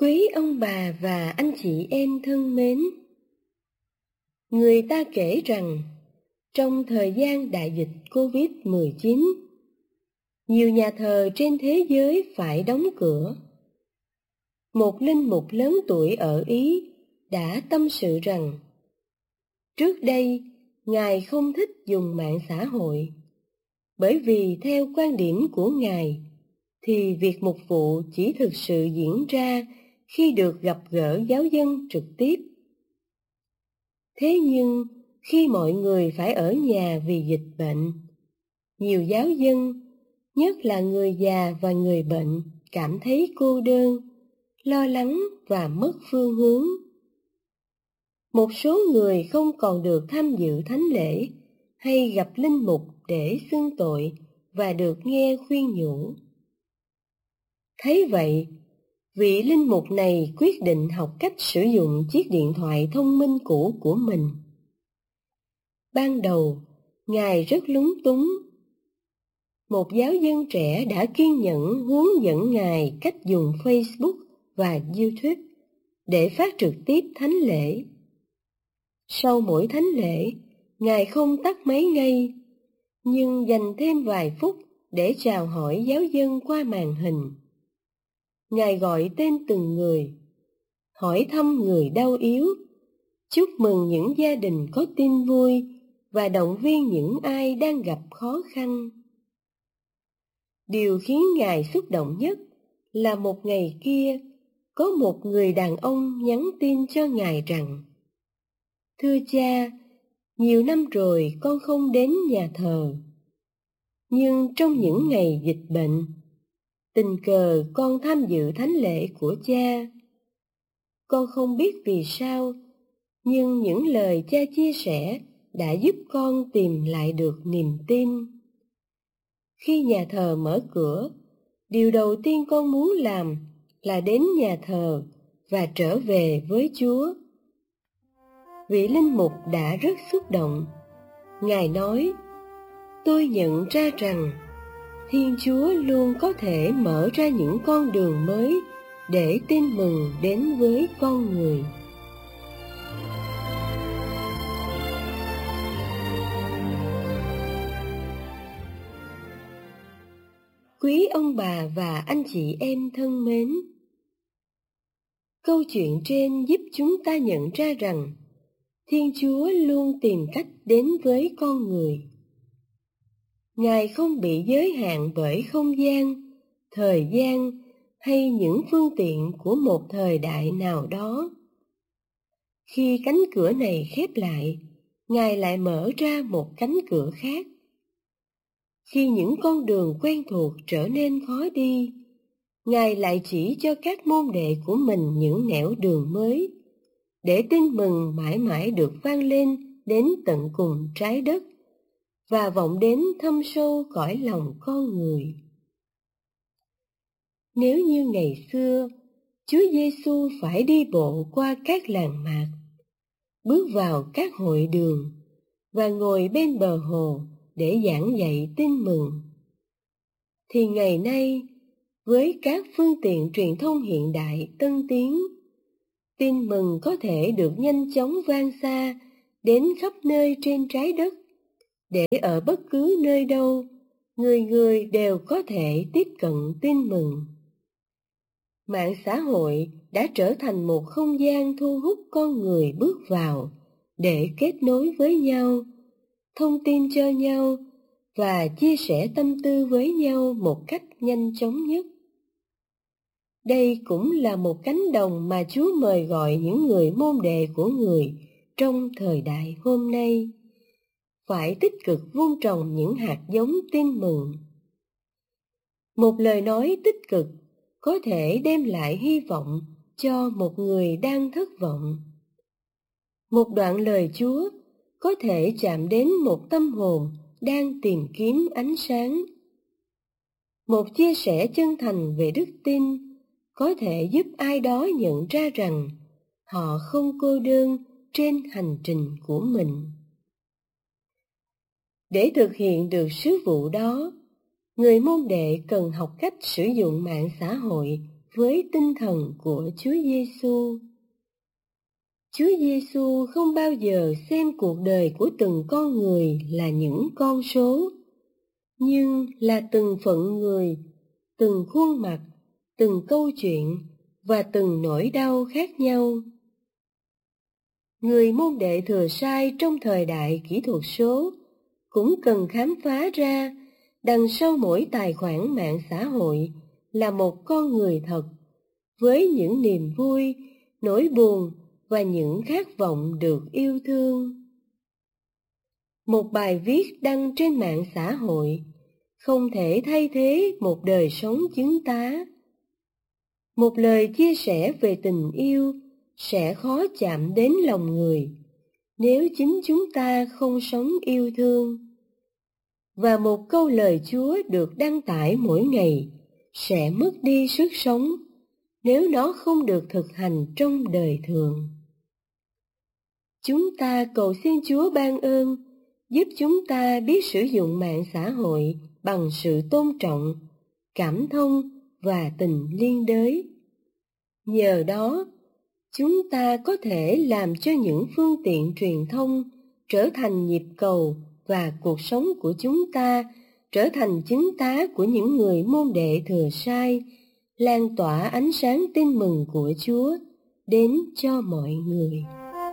Quý ông bà và anh chị em thân mến, người ta kể rằng trong thời gian đại dịch Covid-19, nhiều nhà thờ trên thế giới phải đóng cửa. Một linh mục lớn tuổi ở Ý đã tâm sự rằng trước đây Ngài không thích dùng mạng xã hội, bởi vì theo quan điểm của Ngài thì việc mục vụ chỉ thực sự diễn ra khi được gặp gỡ giáo dân trực tiếp. Thế nhưng khi mọi người phải ở nhà vì dịch bệnh, nhiều giáo dân, nhất là người già và người bệnh, cảm thấy cô đơn, lo lắng và mất phương hướng. Một số người không còn được tham dự thánh lễ hay gặp linh mục để xưng tội và được nghe khuyên nhủ. Thấy vậy, vị linh mục này quyết định học cách sử dụng chiếc điện thoại thông minh cũ của mình. Ban đầu, Ngài rất lúng túng. Một giáo dân trẻ đã kiên nhẫn hướng dẫn Ngài cách dùng Facebook và YouTube để phát trực tiếp thánh lễ. Sau mỗi thánh lễ, Ngài không tắt máy ngay, nhưng dành thêm vài phút để chào hỏi giáo dân qua màn hình. Ngài gọi tên từng người, hỏi thăm người đau yếu, chúc mừng những gia đình có tin vui và động viên những ai đang gặp khó khăn. Điều khiến Ngài xúc động nhất là một ngày kia, có một người đàn ông nhắn tin cho Ngài rằng: "Thưa cha, nhiều năm rồi con không đến nhà thờ. Nhưng trong những ngày dịch bệnh, tình cờ con tham dự thánh lễ của cha. Con không biết vì sao, nhưng những lời cha chia sẻ đã giúp con tìm lại được niềm tin. Khi nhà thờ mở cửa, điều đầu tiên con muốn làm là đến nhà thờ và trở về với Chúa." Vị linh mục đã rất xúc động. Ngài nói: "Tôi nhận ra rằng Thiên Chúa luôn có thể mở ra những con đường mới để tin mừng đến với con người." Quý ông bà và anh chị em thân mến, câu chuyện trên giúp chúng ta nhận ra rằng Thiên Chúa luôn tìm cách đến với con người. Ngài không bị giới hạn bởi không gian, thời gian hay những phương tiện của một thời đại nào đó. Khi cánh cửa này khép lại, Ngài lại mở ra một cánh cửa khác. Khi những con đường quen thuộc trở nên khó đi, Ngài lại chỉ cho các môn đệ của mình những nẻo đường mới, để tin mừng mãi mãi được vang lên đến tận cùng trái đất và vọng đến thâm sâu cõi lòng con người. Nếu như ngày xưa, Chúa Giêsu phải đi bộ qua các làng mạc, bước vào các hội đường và ngồi bên bờ hồ để giảng dạy tin mừng, thì ngày nay, với các phương tiện truyền thông hiện đại tân tiến, tin mừng có thể được nhanh chóng vang xa đến khắp nơi trên trái đất, để ở bất cứ nơi đâu, người người đều có thể tiếp cận tin mừng. Mạng xã hội đã trở thành một không gian thu hút con người bước vào để kết nối với nhau, thông tin cho nhau và chia sẻ tâm tư với nhau một cách nhanh chóng nhất. Đây cũng là một cánh đồng mà Chúa mời gọi những người môn đệ của Người trong thời đại hôm nay, phải tích cực vun trồng những hạt giống tin mừng. Một lời nói tích cực có thể đem lại hy vọng cho một người đang thất vọng. Một đoạn lời Chúa có thể chạm đến một tâm hồn đang tìm kiếm ánh sáng. Một chia sẻ chân thành về đức tin có thể giúp ai đó nhận ra rằng họ không cô đơn trên hành trình của mình. Để thực hiện được sứ vụ đó, người môn đệ cần học cách sử dụng mạng xã hội với tinh thần của Chúa Giêsu. Chúa Giêsu không bao giờ xem cuộc đời của từng con người là những con số, nhưng là từng phận người, từng khuôn mặt, từng câu chuyện và từng nỗi đau khác nhau. Người môn đệ Thừa Sai trong thời đại kỹ thuật số cũng cần khám phá ra đằng sau mỗi tài khoản mạng xã hội là một con người thật, với những niềm vui, nỗi buồn và những khát vọng được yêu thương. Một bài viết đăng trên mạng xã hội không thể thay thế một đời sống chứng tá. Một lời chia sẻ về tình yêu sẽ khó chạm đến lòng người nếu chính chúng ta không sống yêu thương. Và một câu lời Chúa được đăng tải mỗi ngày sẽ mất đi sức sống nếu nó không được thực hành trong đời thường. Chúng ta cầu xin Chúa ban ơn giúp chúng ta biết sử dụng mạng xã hội bằng sự tôn trọng, cảm thông và tình liên đới. Nhờ đó, chúng ta có thể làm cho những phương tiện truyền thông trở thành nhịp cầu và cuộc sống của chúng ta trở thành chứng tá của những người môn đệ Thừa Sai, lan tỏa ánh sáng tin mừng của Chúa đến cho mọi người.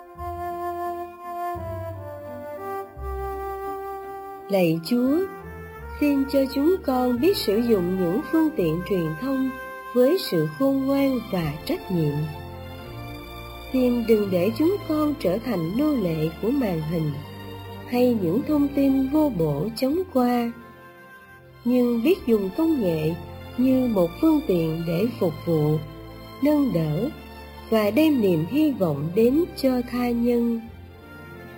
Lạy Chúa, xin cho chúng con biết sử dụng những phương tiện truyền thông với sự khôn ngoan và trách nhiệm. Xin đừng để chúng con trở thành nô lệ của màn hình hay những thông tin vô bổ chóng qua, nhưng biết dùng công nghệ như một phương tiện để phục vụ, nâng đỡ và đem niềm hy vọng đến cho tha nhân.